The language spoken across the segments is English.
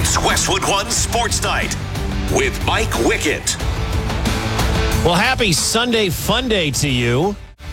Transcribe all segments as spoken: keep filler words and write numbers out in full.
It's Westwood One Sports Night with Mike Wickett. Well, happy Sunday Fun Day to you.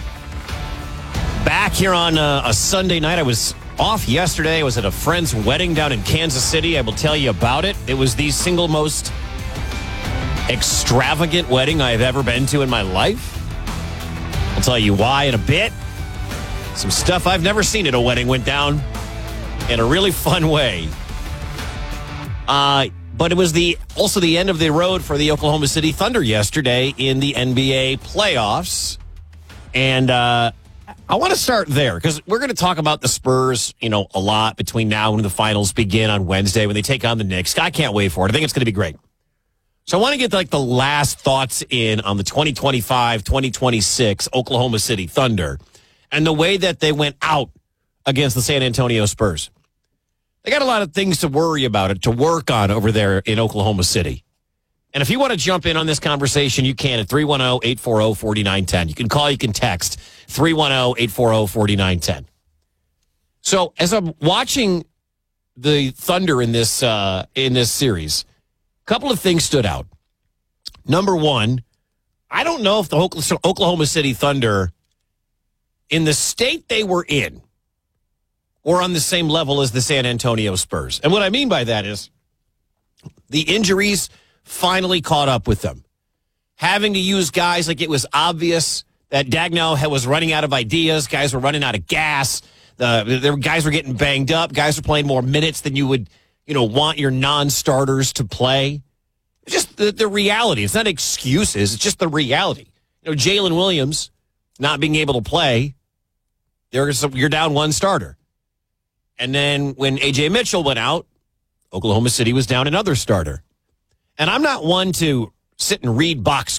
Back here on a, a Sunday night. I was off yesterday. I was at a friend's wedding down in Kansas City. I will tell you about it. It was the single most extravagant wedding I've ever been to in my life. I'll tell you why in a bit. Some stuff I've never seen at a wedding went down in a really fun way. Uh, but it was the also the end of the road for the Oklahoma City Thunder yesterday in the N B A playoffs. And uh, I want to start there because we're going to talk about the Spurs, you know, a lot between now and the finals begin on Wednesday when they take on the Knicks. I can't wait for it. I think it's going to be great. So I want to get like the last thoughts in on the twenty twenty-five twenty twenty-six Oklahoma City Thunder and the way that they went out against the San Antonio Spurs. They got a lot of things to worry about, it to work on over there in Oklahoma City. And if you want to jump in on this conversation, you can at three one zero, eight four zero, four nine one zero. You can call, you can text three one zero, eight four zero, four nine one zero. So as I'm watching the Thunder in this uh, in this series, a couple of things stood out. Number one, I don't know if the Oklahoma City Thunder, in the state they were in, or on the same level as the San Antonio Spurs. And what I mean by that is the injuries finally caught up with them. Having to use guys like it was obvious that Daigneault was running out of ideas. Guys were running out of gas. The, the guys were getting banged up. Guys were playing more minutes than you would, you know, want your non-starters to play. It's just the, the reality. It's not excuses. It's just the reality. You know, Jalen Williams not being able to play, there's a, you're down one starter. And then when A J Mitchell went out, Oklahoma City was down another starter. And I'm not one to sit and read box